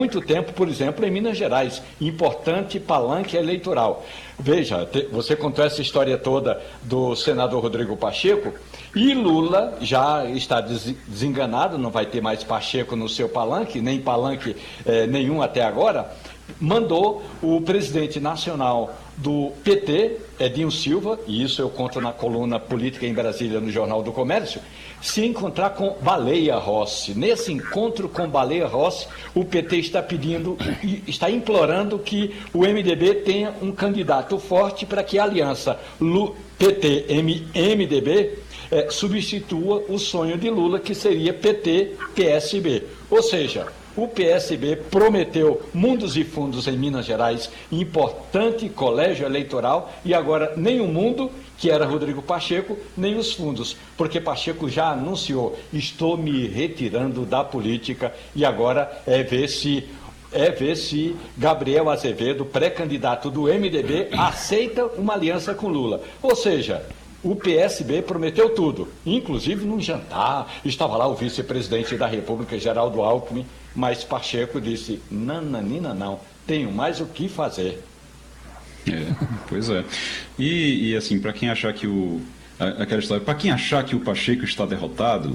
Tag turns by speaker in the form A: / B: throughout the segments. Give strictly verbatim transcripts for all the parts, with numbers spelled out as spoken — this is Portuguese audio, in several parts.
A: muito tempo, por exemplo, em Minas Gerais, importante palanque eleitoral. Veja, te, você contou essa história toda do senador Rodrigo Pacheco, e Lula já está des, desenganado, não vai ter mais Pacheco no seu palanque, nem palanque eh, nenhum até agora, mandou o presidente nacional do P T, Edinho Silva, e isso eu conto na coluna Política em Brasília, no Jornal do Comércio, se encontrar com Baleia Rossi. Nesse encontro com Baleia Rossi, o P T está pedindo, está implorando que o M D B tenha um candidato forte para que a aliança P T M D B eh, substitua o sonho de Lula, que seria P T P S B. Ou seja, o P S B prometeu mundos e fundos em Minas Gerais, importante colégio eleitoral, e agora nem o mundo, que era Rodrigo Pacheco, nem os fundos, porque Pacheco já anunciou: estou me retirando da política, e agora é ver se, é ver se Gabriel Azevedo, pré-candidato do M D B, aceita uma aliança com Lula. Ou seja, o P S B prometeu tudo, inclusive num jantar, estava lá o vice-presidente da República, Geraldo Alckmin, mas Pacheco disse: nananina não, tenho mais o que fazer.
B: É, pois é. E, e assim, para quem achar que o... aquela história, para quem achar que o Pacheco está derrotado,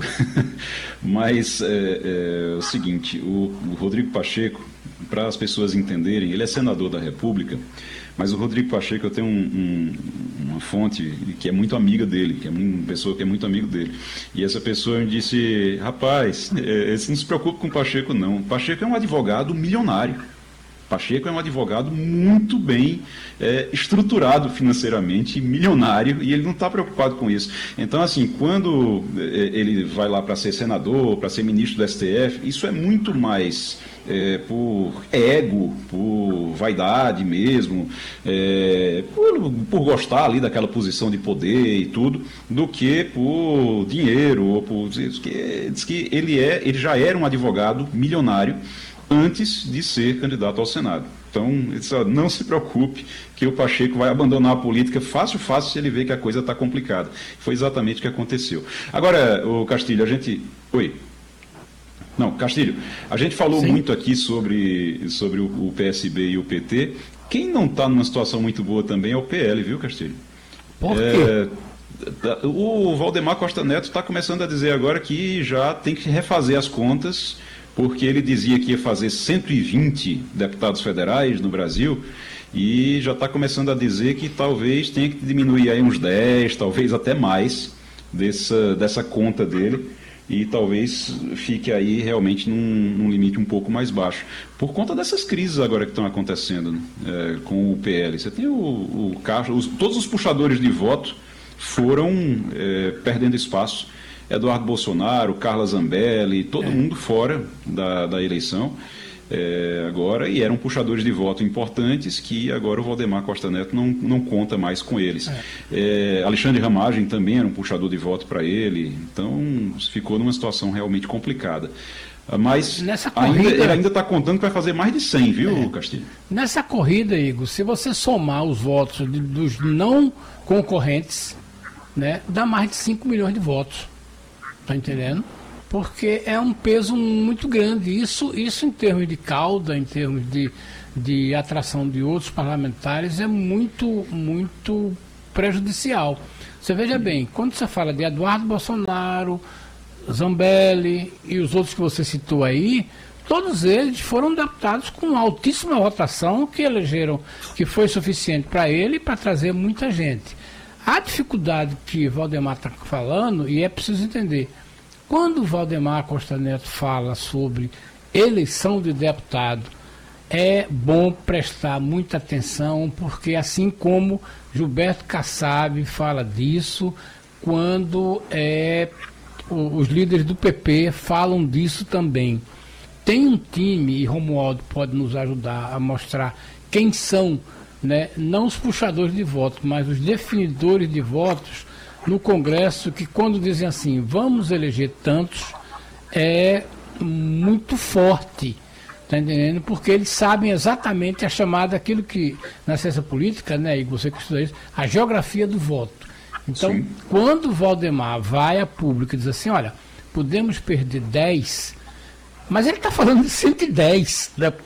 B: mas é, é o seguinte, o, o Rodrigo Pacheco, para as pessoas entenderem, ele é senador da República, mas o Rodrigo Pacheco, eu tenho um, um, uma fonte que é muito amiga dele, que é uma pessoa que é muito amigo dele. E essa pessoa me disse: rapaz, é, você não se preocupe com o Pacheco, não. O Pacheco é um advogado milionário. Pacheco é um advogado muito bem é, estruturado financeiramente, milionário, e ele não está preocupado com isso. Então, assim, quando é, ele vai lá para ser senador, para ser ministro do S T F, isso é muito mais é, por ego, por vaidade mesmo, é, por, por gostar ali daquela posição de poder e tudo, do que por dinheiro, ou por diz que, diz que ele, é, ele já era um advogado milionário antes de ser candidato ao Senado. Então, não se preocupe que o Pacheco vai abandonar a política fácil, fácil, se ele vê que a coisa está complicada. Foi exatamente o que aconteceu. Agora, o Castilho, a gente... Oi. Não, Castilho, a gente falou Sim. muito aqui sobre, sobre o, o P S B e o P T. Quem não está numa situação muito boa também é o P L, viu, Castilho?
C: Por quê?
B: É, o Valdemar Costa Neto está começando a dizer agora que já tem que refazer as contas, porque ele dizia que ia fazer cento e vinte deputados federais no Brasil, e já está começando a dizer que talvez tenha que diminuir aí uns dez, talvez até mais, dessa, dessa conta dele, e talvez fique aí realmente num, num limite um pouco mais baixo, por conta dessas crises agora que estão acontecendo, né, é, com o P L. Você tem o, o Carlos, todos os puxadores de voto foram é, perdendo espaço. Eduardo Bolsonaro, Carla Zambelli, todo é. mundo fora da, da eleição é, agora, e eram puxadores de voto importantes que agora o Valdemar Costa Neto não, não conta mais com eles. É. É, Alexandre Ramagem também era um puxador de voto para ele, então ficou numa situação realmente complicada. Mas
C: Nessa corrida,
B: ainda, ele ainda está contando que vai fazer mais de cem, viu, é. Castilho?
C: Nessa corrida, Igor, se você somar os votos de, dos não concorrentes, né, dá mais de cinco milhões de votos. Tá entendendo? Porque é um peso muito grande. Isso, isso em termos de cauda, em termos de, de atração de outros parlamentares, é muito, muito prejudicial. Você veja bem, quando você fala de Eduardo Bolsonaro, Zambelli e os outros que você citou aí, todos eles foram deputados com altíssima votação, que elegeram, que foi suficiente para ele e para trazer muita gente. A dificuldade que Valdemar está falando, e é preciso entender, quando Valdemar Costa Neto fala sobre eleição de deputado, é bom prestar muita atenção, porque assim como Gilberto Kassab fala disso, quando é, os líderes do P P falam disso também. Tem um time, e Romualdo pode nos ajudar a mostrar quem são, né, não os puxadores de votos, mas os definidores de votos no Congresso, que quando dizem assim, vamos eleger tantos, é muito forte, tá entendendo? Porque eles sabem exatamente a chamada, aquilo que na ciência política, né, e você que estuda isso, a geografia do voto. Então, Sim. quando o Valdemar vai a público e diz assim, olha, podemos perder dez, Mas ele está falando de cento e dez